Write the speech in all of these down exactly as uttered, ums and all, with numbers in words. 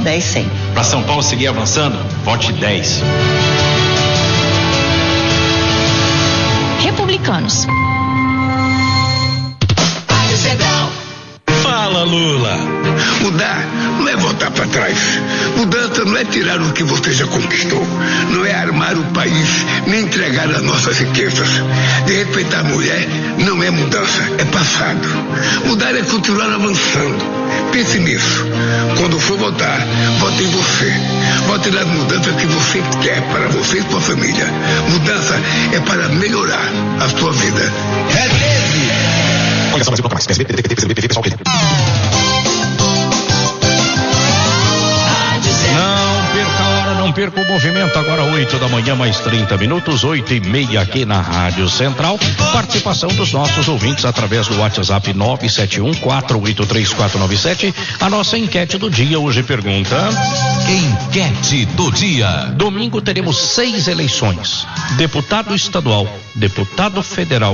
dez cem. Para São Paulo seguir avançando, vote dez. Republicanos. Fala, Lula. Mudar não é voltar para trás. Mudança não é tirar o que você já conquistou. Não é armar o país, nem entregar as nossas riquezas. De respeitar a mulher não é mudança, é passado. Mudar é continuar avançando. Pense nisso. Quando for votar, vote em você. Vote nas mudanças que você quer para você e sua família. Mudança é para melhorar a sua vida. É treze. Olha só, Brasil, pouco mais. P S B, P T, P T, P T, pessoal, P T. Não perca a hora, não perca o movimento. Agora oito da manhã, mais trinta minutos, oito e meia aqui na Rádio Central. Participação dos nossos ouvintes através do WhatsApp nove sete um, quatro oito três, quatro nove sete. A nossa enquete do dia hoje pergunta: enquete do dia. Domingo teremos seis eleições: deputado estadual, deputado federal,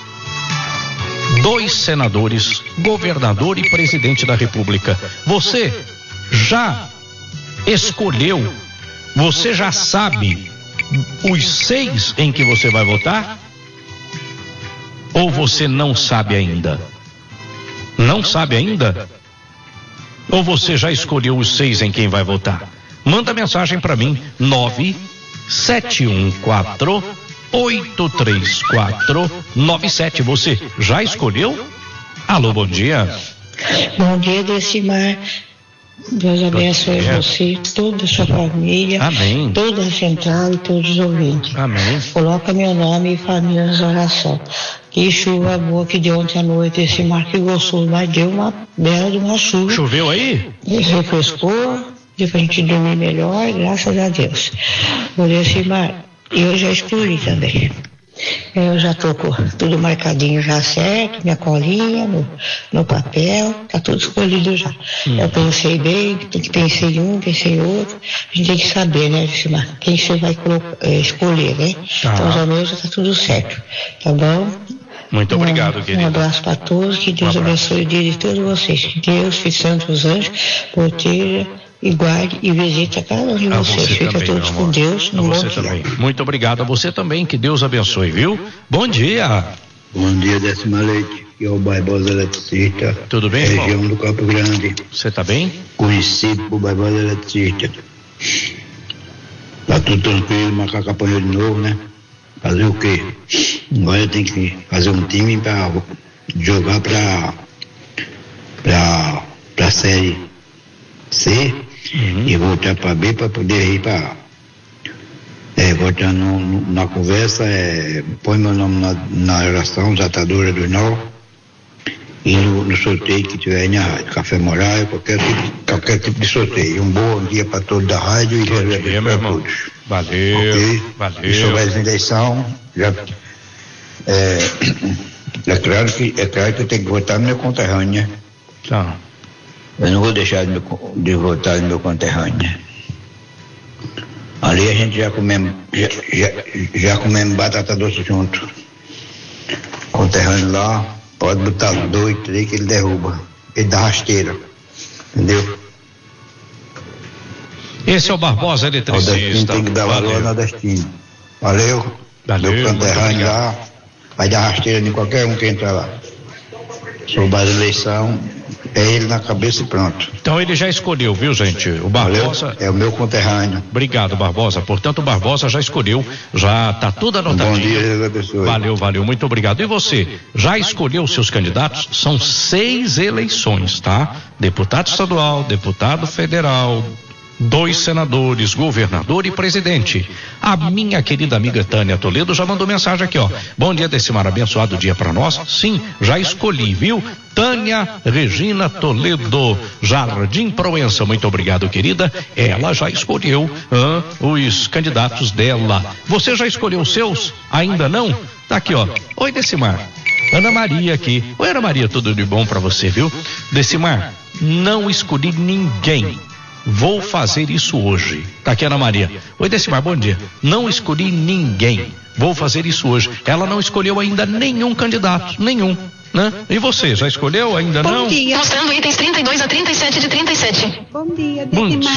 dois senadores, governador e presidente da República. Você já escolheu, você já sabe os seis em que você vai votar? Ou você não sabe ainda? Não sabe ainda? Ou você já escolheu os seis em quem vai votar? Manda mensagem para mim, nove sete um quatro oito três quatro nove sete. Você já escolheu? Alô, bom dia. Bom dia, Decimar. Deus abençoe você, toda a sua família. Amém. Toda a central e todos os ouvintes. Amém. Coloca meu nome e família nas orações. Que chuva boa que deu ontem à noite, esse mar que gostoso, mas deu uma bela de uma chuva. Choveu aí? Refrescou, deu pra gente dormir melhor, graças a Deus. Por esse mar, eu já escolhi também. Eu já tô com tudo marcadinho já certo, minha colinha no, no papel, tá tudo escolhido já. Hum. Eu pensei bem, pensei em um, pensei em outro. A gente tem que saber, né, Vicimar, quem você vai colocar, é, escolher, né? Tá. Então já mesmo já tá tudo certo, tá bom? Muito obrigado, um, querido. Um abraço para todos, que Deus um abençoe o dia de todos vocês. Que Deus, Filho Santo, os anjos, proteja e guarde e visite a cada um de vocês. Você Fica também, todos com Deus. A você também. Muito obrigado a você também, que Deus abençoe, viu? Bom dia. Bom dia, Décima Leite. Aqui é o Barbosa Eletricista. Tudo bem, região irmão? do Campo Grande. Você tá bem? Conhecido por Barbosa Eletricista. Tá tudo tranquilo, Macaco apanhou de novo, né? Fazer o quê? Agora tem que fazer um time pra jogar pra pra, pra série C. Uhum. E voltar para B para poder ir para é, voltar no, no, na conversa, é, põe meu nome na, na oração, Zatadora do Nó, e no, no sorteio que tiver aí na rádio, Café Moral, qualquer, qualquer tipo de sorteio. Um bom dia para todos da rádio e Deus dia, meu irmão. Todos. Valeu, okay? Valeu. E sobre as eleições, já, é, é, claro que, é claro que eu tenho que votar no meu conterrâneo, né? Tá. Eu não vou deixar de, meu, de votar no meu conterrâneo. Ali a gente já comemos, já, já, já comemos batata doce junto. Conterrâneo lá, pode botar dois, três que ele derruba. Ele dá rasteira. Entendeu? Esse é o Barbosa Eletricista. Nordestino tem que dar valor ao nordestino. Valeu? Valeu. Meu conterrâneo lá vai dar rasteira em qualquer um que entrar lá. Sobre a eleição, é ele na cabeça e pronto. Então ele já escolheu, viu, gente? O Barbosa. Valeu? É o meu conterrâneo. Obrigado, Barbosa. Portanto, o Barbosa já escolheu, já tá tudo anotadinho. Bom dia, Deus abençoe. Valeu, valeu, muito obrigado. E você, já escolheu os seus candidatos? São seis eleições, tá? Deputado estadual, deputado federal, dois senadores, governador e presidente. A minha querida amiga Tânia Toledo já mandou mensagem aqui, ó. Bom dia, Decimar, abençoado dia para nós. Sim, já escolhi, viu? Tânia Regina Toledo, Jardim Proença. Muito obrigado, querida. Ela já escolheu ah, os candidatos dela. Você já escolheu os seus? Ainda não? Tá aqui, ó. Oi, Decimar. Ana Maria aqui. Oi, Ana Maria, tudo de bom para você, viu? Decimar, não escolhi ninguém. Vou fazer isso hoje. Tá aqui, Ana Maria. Oi, Decimar, bom dia. Não escolhi ninguém. Vou fazer isso hoje. Ela não escolheu ainda nenhum candidato. Nenhum. Né? E você, já escolheu? Ainda bom não? Bom dia. Mostrando itens trinta e dois a trinta e sete de trinta e sete. Bom dia, Decimar.